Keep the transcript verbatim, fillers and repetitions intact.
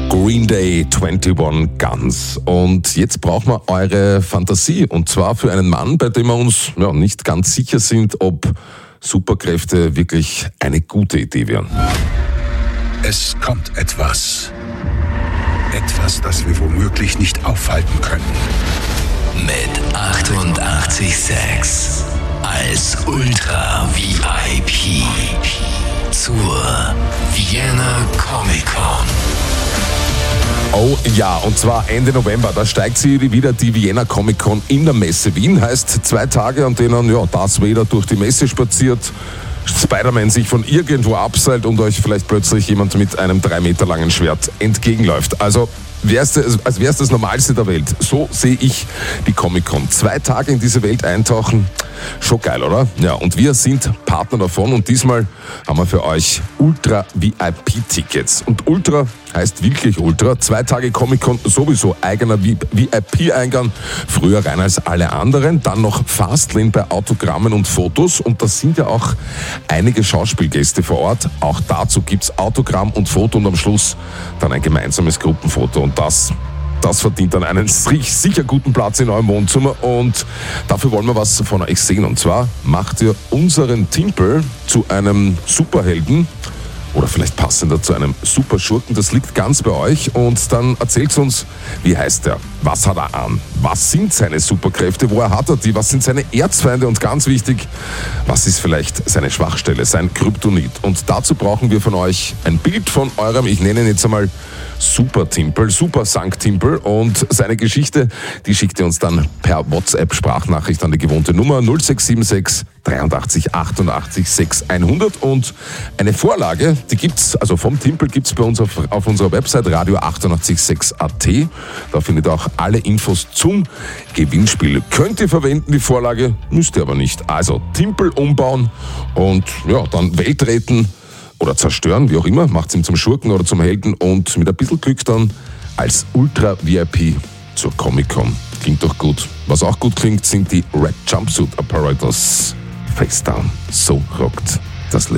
Green Day, einundzwanzig Guns. Und jetzt brauchen wir eure Fantasie. Und zwar für einen Mann, bei dem wir uns ja, nicht ganz sicher sind, ob Superkräfte wirklich eine gute Idee wären. Es kommt etwas. Etwas, das wir womöglich nicht aufhalten können. Mit achtundachtzig Komma sechs als Ultra V I P zur Vienna Comic Con. Oh ja, und zwar Ende November, da steigt sie wieder, die Vienna Comic Con in der Messe Wien. Heißt zwei Tage, an denen ja, Darth Vader durch die Messe spaziert, Spider-Man sich von irgendwo abseilt und euch vielleicht plötzlich jemand mit einem drei Meter langen Schwert entgegenläuft. Also wär's das, als wäre es das Normalste der Welt. So sehe ich die Comic-Con. Zwei Tage in diese Welt eintauchen, schon geil, oder? Ja, und wir sind Partner davon und diesmal haben wir für euch Ultra V I P-Tickets. Und Ultra heißt wirklich Ultra. Zwei Tage Comic-Con, sowieso eigener V I P-Eingang, früher rein als alle anderen. Dann noch Fastlane bei Autogrammen und Fotos. Und das sind ja auch einige Schauspielgäste vor Ort. Auch dazu gibt's Autogramm und Foto und am Schluss dann ein gemeinsames Gruppenfoto. Und das, das verdient dann einen sicher guten Platz in eurem Wohnzimmer. Und dafür wollen wir was von euch sehen. Und zwar macht ihr unseren Timpel zu einem Superhelden oder vielleicht passender zu einem Superschurken. Das liegt ganz bei euch. Und dann erzählt uns, wie heißt er? Was hat er an? Was sind seine Superkräfte? Woher hat er die? Was sind seine Erzfeinde? Und ganz wichtig, was ist vielleicht seine Schwachstelle, sein Kryptonit? Und dazu brauchen wir von euch ein Bild von eurem, ich nenne ihn jetzt einmal Super Timpel, Super Sankt Timpel, und seine Geschichte, die schickt ihr uns dann per WhatsApp-Sprachnachricht an die gewohnte Nummer null sechs sieben sechs dreiundachtzig achtundachtzig sechs hundert. Und eine Vorlage, die gibt's, also vom Timpel gibt's bei uns auf, auf unserer Website radio achtundachtzig Komma sechs Punkt a t. Da findet ihr auch alle Infos zum Gewinnspiel. Könnt ihr verwenden, die Vorlage, müsst ihr aber nicht. Also Timpel umbauen und ja, dann Welt retten oder zerstören, wie auch immer, macht's ihm zum Schurken oder zum Helden und mit ein bisschen Glück dann als Ultra V I P zur Comic-Con. Klingt doch gut. Was auch gut klingt, sind die Red Jumpsuit Apparatus. Face Down. So rockt das Leben.